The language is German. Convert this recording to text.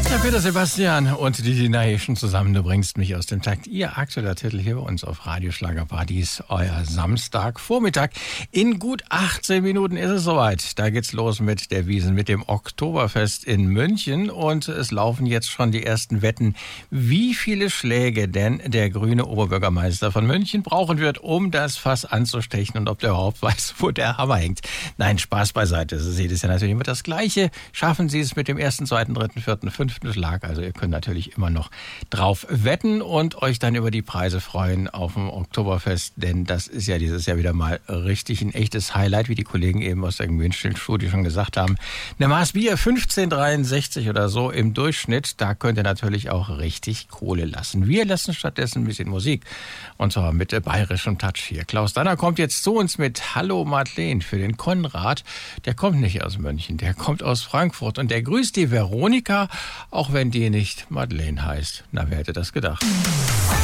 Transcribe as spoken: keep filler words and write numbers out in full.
Ja, Peter Sebastian und die Nation zusammen, du bringst mich aus dem Takt. Ihr aktueller Titel hier bei uns auf Radio Schlagerpartys, euer Samstagvormittag. In gut achtzehn Minuten ist es soweit. Da geht's los mit der Wiesn, mit dem Oktoberfest in München. Und es laufen jetzt schon die ersten Wetten, wie viele Schläge denn der grüne Oberbürgermeister von München brauchen wird, um das Fass anzustechen und ob der überhaupt weiß, wo der Hammer hängt. Nein, Spaß beiseite. Sie sehen es ja natürlich immer das Gleiche. Schaffen Sie es mit dem ersten, zweiten, dritten, vierten, fünften Schlag. Also ihr könnt natürlich immer noch drauf wetten und euch dann über die Preise freuen auf dem Oktoberfest, denn das ist ja dieses Jahr wieder mal richtig ein echtes Highlight, wie die Kollegen eben aus der Gemüsestudio schon gesagt haben. Eine Maß Bier fünfzehn dreiundsechzig oder so im Durchschnitt, da könnt ihr natürlich auch richtig Kohle lassen. Wir lassen stattdessen ein bisschen Musik und zwar mit bayerischem Touch hier. Klaus Danner kommt jetzt zu uns mit Hallo Madeleine für den Konrad. Der kommt nicht aus München, der kommt aus Frankfurt und der grüßt die Veronika, auch wenn die nicht Madeleine heißt. Na, wer hätte das gedacht?